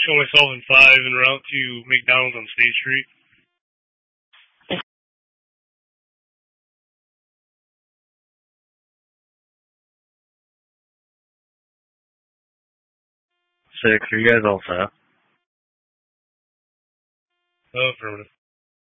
show myself in 5 en route to McDonald's on State Street. Six, are you guys all set? Affirmative.